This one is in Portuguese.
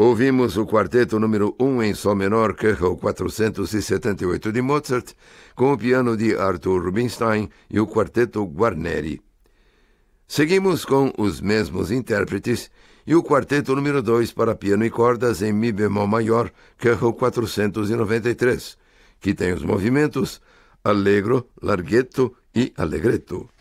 Ouvimos o quarteto número 1 em Sol menor, Köchel 478 de Mozart, com o piano de Arthur Rubinstein e o quarteto Guarneri. Seguimos com os mesmos intérpretes e o quarteto número 2 para piano e cordas em Mi bemol maior, Köchel 493, que tem os movimentos Allegro, Larghetto e Allegretto.